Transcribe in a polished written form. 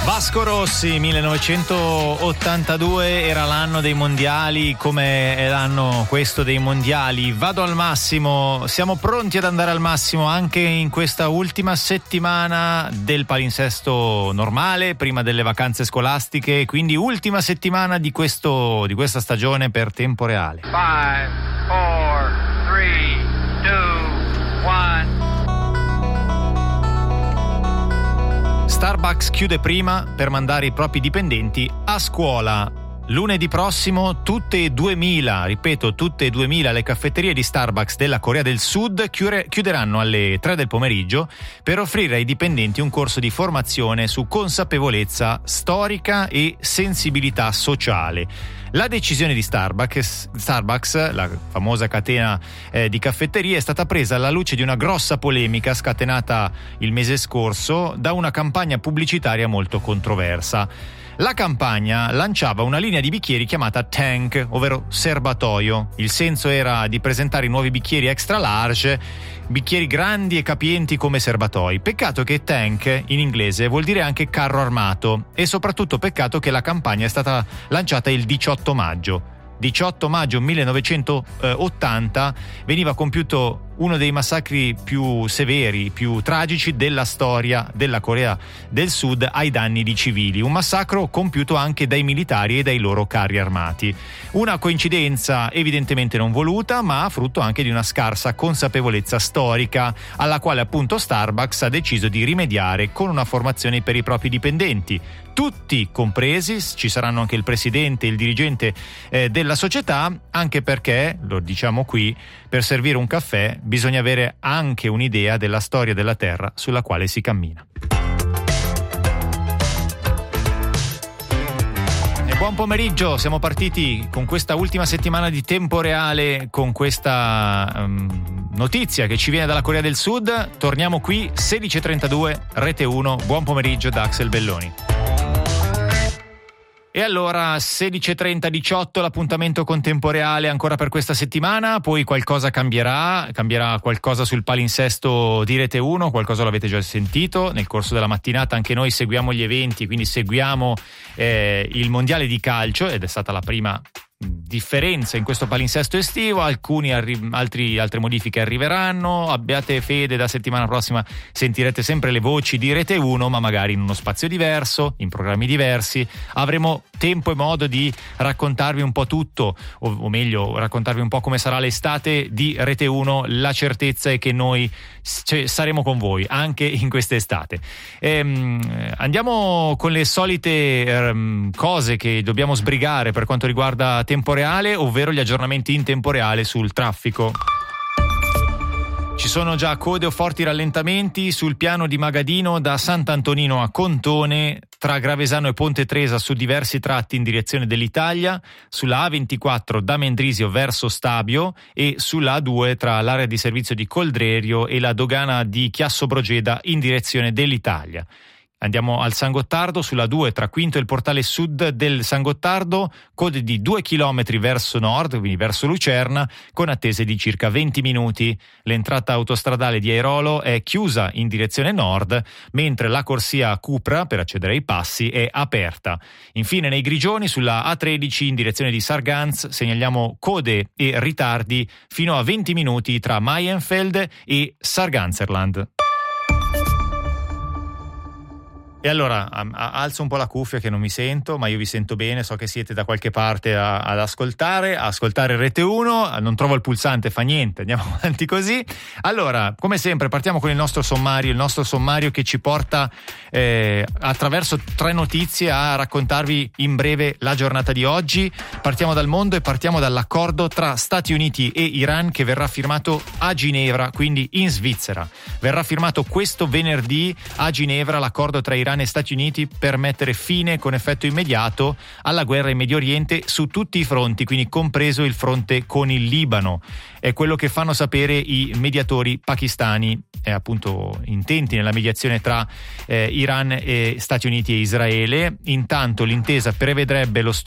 Vasco Rossi, 1982 era l'anno dei mondiali, come è l'anno questo dei mondiali. Vado al massimo, siamo pronti ad andare al massimo anche in questa ultima settimana del palinsesto normale, prima delle vacanze scolastiche, quindi ultima settimana di questa stagione per Tempo Reale. 5, 4, 3, 2, 1. Starbucks chiude prima per mandare i propri dipendenti a scuola. Lunedì prossimo tutte e 2000 le caffetterie di Starbucks della Corea del Sud chiuderanno alle 3 del pomeriggio per offrire ai dipendenti un corso di formazione su consapevolezza storica e sensibilità sociale. La decisione di Starbucks, la famosa catena di caffetterie, è stata presa alla luce di una grossa polemica scatenata il mese scorso da una campagna pubblicitaria molto controversa. La campagna lanciava una linea di bicchieri chiamata Tank, ovvero serbatoio. Il senso era di presentare i nuovi bicchieri extra large, bicchieri grandi e capienti come serbatoi. Peccato che Tank in inglese vuol dire anche carro armato, e soprattutto peccato che la campagna è stata lanciata il 18 maggio. 18 maggio 1980 veniva compiuto uno dei massacri più severi, più tragici della storia della Corea del Sud ai danni di civili. Un massacro compiuto anche dai militari e dai loro carri armati. Una coincidenza evidentemente non voluta, ma frutto anche di una scarsa consapevolezza storica, alla quale appunto Starbucks ha deciso di rimediare con una formazione per i propri dipendenti. Tutti compresi, ci saranno anche il presidente e il dirigente della società, anche perché, lo diciamo qui, per servire un caffè bisogna avere anche un'idea della storia della terra sulla quale si cammina. E buon pomeriggio, siamo partiti con questa ultima settimana di Tempo Reale con questa notizia che ci viene dalla Corea del Sud. Torniamo qui 16:32 Rete 1. Buon pomeriggio da Axel Belloni. E allora 16:30-18 l'appuntamento con Tempo Reale ancora per questa settimana, poi qualcosa cambierà qualcosa sul palinsesto di Rete 1, qualcosa l'avete già sentito nel corso della mattinata. Anche noi seguiamo gli eventi, quindi seguiamo il mondiale di calcio, ed è stata la prima differenza in questo palinsesto estivo. Altre modifiche arriveranno. Abbiate fede, da settimana prossima sentirete sempre le voci di Rete 1, ma magari in uno spazio diverso, in programmi diversi. Avremo tempo e modo di raccontarvi un po' tutto, o meglio raccontarvi un po' come sarà l'estate di Rete 1. La certezza è che noi saremo con voi anche in quest'estate. Andiamo con le solite cose che dobbiamo sbrigare per quanto riguarda Tempo Reale, ovvero gli aggiornamenti in tempo reale sul traffico. Ci sono già code o forti rallentamenti sul piano di Magadino da Sant'Antonino a Contone, tra Gravesano e Ponte Tresa su diversi tratti in direzione dell'Italia, sulla A24 da Mendrisio verso Stabio e sulla A2 tra l'area di servizio di Coldrerio e la dogana di Chiasso Brogeda in direzione dell'Italia. Andiamo al San Gottardo, sulla 2 tra Quinto e il portale sud del San Gottardo, code di 2 chilometri verso nord, quindi verso Lucerna, con attese di circa 20 minuti. L'entrata autostradale di Airolo è chiusa in direzione nord, mentre la corsia Cupra, per accedere ai passi, è aperta. Infine nei Grigioni, sulla A13 in direzione di Sargans, segnaliamo code e ritardi fino a 20 minuti tra Maienfeld e Sarganserland. E allora alzo un po' la cuffia che non mi sento, ma io vi sento bene, so che siete da qualche parte ad ascoltare Rete 1, non trovo il pulsante, fa niente, andiamo avanti così. Allora, come sempre partiamo con il nostro sommario che ci porta attraverso 3 notizie a raccontarvi in breve la giornata di oggi. Partiamo dal mondo e partiamo dall'accordo tra Stati Uniti e Iran che verrà firmato a Ginevra, quindi in Svizzera. Verrà firmato questo venerdì a Ginevra l'accordo tra Iran e Stati Uniti per mettere fine con effetto immediato alla guerra in Medio Oriente su tutti i fronti, quindi compreso il fronte con il Libano. È quello che fanno sapere i mediatori pakistani, appunto intenti nella mediazione tra Iran e Stati Uniti e Israele. Intanto l'intesa prevedrebbe lo